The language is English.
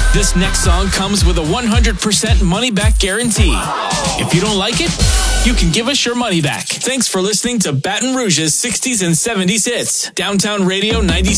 This next song comes with a 100% money-back guarantee. If you don't like it, you can give us your money back. Thanks for listening to Baton Rouge's 60s and 70s hits. Downtown Radio 96.